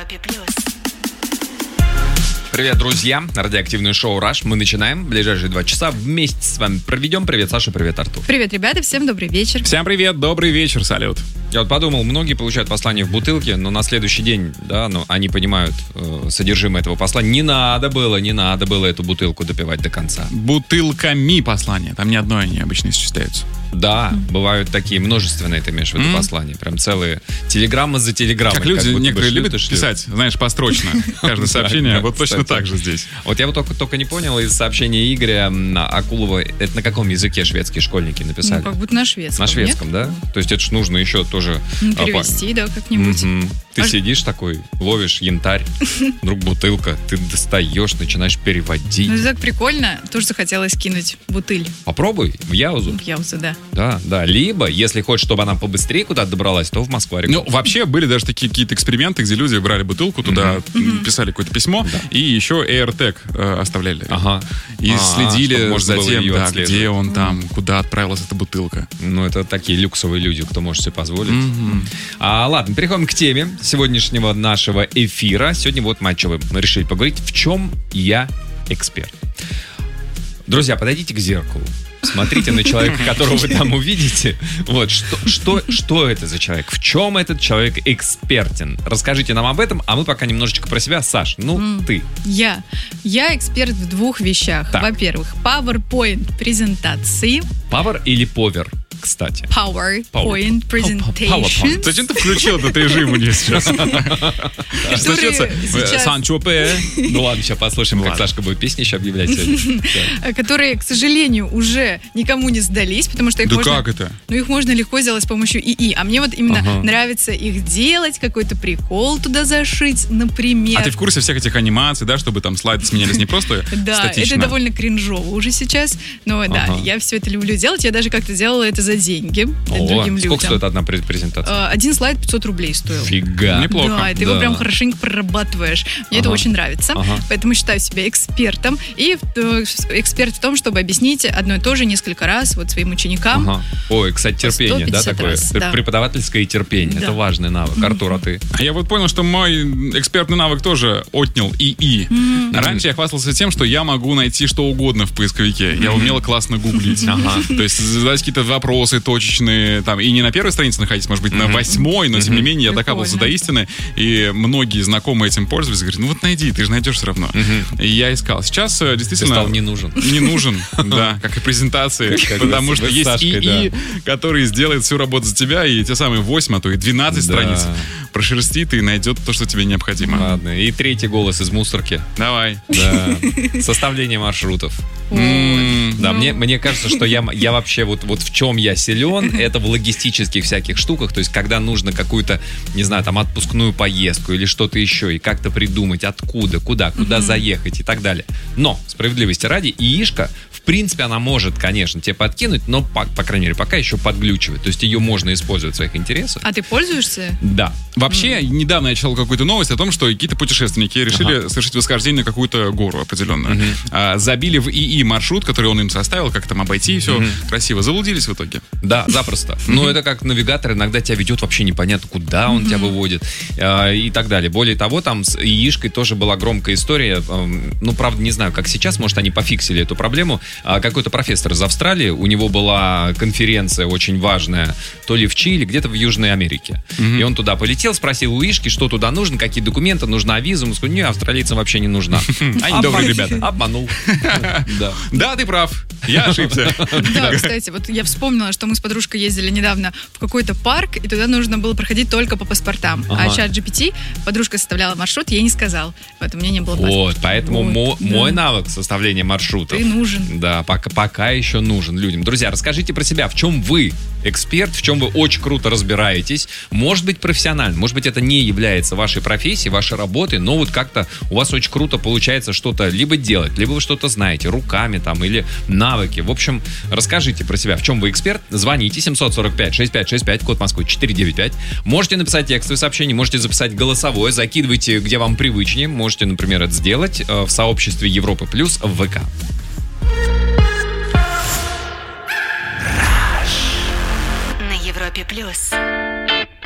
Европе плюс. Привет, друзья! Радиоактивное шоу «Раш». Мы начинаем. Ближайшие 2 часа вместе с вами проведем. Привет, Саша, привет, Артур. Привет, ребята, всем добрый вечер. Всем привет, добрый вечер, салют. Я вот подумал, многие получают послание в бутылке, но на следующий день, да, они понимают содержимое этого послания. Не надо было эту бутылку допивать до конца. Бутылками послания, там не одно они обычно исчисляются. Да, бывают такие множественные, ты имеешь в виду послания. Прям целые телеграммы за телеграммой. Как люди некоторые любят писать, знаешь, построчно. Каждое сообщение, вот точно так же здесь. Вот я вот только не понял из сообщения Игоря Акулова, это на каком языке шведские школьники написали? Ну, как будто на шведском. На шведском, нет? Да? То есть это ж нужно еще тоже... перевести, да, как-нибудь. Ты сидишь такой, ловишь янтарь, вдруг бутылка, ты достаешь, начинаешь переводить. Ну, это так прикольно, тоже захотелось кинуть бутыль. Попробуй в Яузу. В Яузу, да. Да. Либо, если хочешь, чтобы она побыстрее куда-то добралась, то в Москву. Ну, вообще, были даже такие какие-то эксперименты, где люди брали бутылку, туда писали какое-то письмо, и еще AirTag оставляли. Ага. И следили за тем, да, отслеживать. где он там, куда отправилась эта бутылка. Ну, это такие люксовые люди, кто может себе позволить. Ладно, переходим к теме сегодняшнего нашего эфира. Сегодня вот мы о чем мы решили поговорить. В чем я эксперт? Друзья, подойдите к зеркалу. Смотрите на человека, которого вы там увидите. Вот, что это за человек? В чем этот человек экспертен? Расскажите нам об этом, а мы пока немножечко про себя. Саш, ты. Я эксперт в 2 вещах. Так. Во-первых, PowerPoint презентации. Power или повер, кстати? PowerPoint presentation. Зачем ты включил этот режим у нее сейчас? Которые сейчас- Санчопе. Ну ладно, сейчас послушаем, как Сашка будет песни еще объявлять сегодня. Которые, к сожалению, уже никому не сдались, потому что их Да можно... как это? Ну, их можно легко сделать с помощью ИИ. А мне вот именно нравится их делать, какой-то прикол туда зашить, например. А ты в курсе всех этих анимаций, да, чтобы там слайды сменялись не просто Да, статично? это довольно кринжово уже сейчас. Но да, я все это люблю делать. Я даже как-то делала это за деньги другим людям. Сколько стоит одна презентация? 1 слайд 500 рублей стоил. Фига. Неплохо. Да, и ты его прям хорошенько прорабатываешь. Мне это очень нравится. Поэтому считаю себя экспертом. И эксперт в том, чтобы объяснить одно и то же несколько раз вот своим ученикам. Ой, кстати, терпение, да, 150 такое? раз, да. Преподавательское терпение. Да. Это важный навык. Артур, а ты? Я вот понял, что мой экспертный навык тоже отнял ИИ. Раньше я хвастался тем, что я могу найти что угодно в поисковике. Я умела классно гуглить. То есть задать какие-то вопросы точечные, там, и не на первой странице находить, может быть, на 8-й, но тем не менее я докапывался до истины. И многие знакомые этим пользовались, говорят, ну вот найди, ты же найдешь все равно. И я искал. Сейчас Ты действительно... стал не нужен. Не нужен, да, как и презентации. Потому что вы с есть Сашкой, ИИ, который сделает всю работу за тебя, и те самые 8, а то и 12 страниц прошерстит и найдет то, что тебе необходимо. Ладно. И третий голос из мусорки. Давай. Да. Составление маршрутов. Да, мне кажется, что я вообще вот в чем я силен, это в логистических всяких штуках. То есть, когда нужно какую-то, не знаю, там, отпускную поездку или что-то еще, и как-то придумать, откуда, куда заехать и так далее. Но, справедливости ради, ИИшка, в принципе, она может, конечно, тебе подкинуть, но, по крайней мере, пока еще подглючивает. То есть, ее можно использовать в своих интересах. А ты пользуешься? Да. Вообще, недавно я читал какую-то новость о том, что какие-то путешественники решили совершить восхождение на какую-то гору определенную. Забили в ИИ маршрут, который он им составил, как там обойти, все красиво. Заблудились в итоге. Да, запросто. Но это как навигатор, иногда тебя ведет вообще непонятно, куда он тебя выводит и так далее. Более того, там с ИИшкой тоже была громкая история. Ну, правда, не знаю, как сейчас, может, они пофиксили эту проблему. Какой-то профессор из Австралии, у него была конференция очень важная, то ли в Чили, где-то в Южной Америке. И он туда полетел, спросил у ИИшки, что туда нужно, какие документы, нужна виза. Он сказал, не, австралийцам вообще не нужна. Они добрые ребята. Обманул. Да, ты прав. Я ошибся. Да, кстати, вот я вспомнила, что мы с подружкой ездили недавно в какой-то парк, и туда нужно было проходить только по паспортам. А чат GPT, подружка составляла маршрут, ей не сказал. Поэтому у меня не было паспорта. Вот, поэтому мой навык составления маршрутов. Ты нужен. Да, пока еще нужен людям. Друзья, расскажите про себя, в чем вы эксперт, в чем вы очень круто разбираетесь. Может быть, профессионально, может быть, это не является вашей профессией, вашей работой, но вот как-то у вас очень круто получается что-то либо делать, либо вы что-то знаете, руками там, или навыки. В общем, расскажите про себя, в чем вы эксперт. Звоните 745-6565, код Москвы 495. Можете написать текстовое сообщение, можете записать голосовое, закидывайте, где вам привычнее. Можете, например, это сделать в сообществе Европы Плюс в ВК. На Европе Плюс.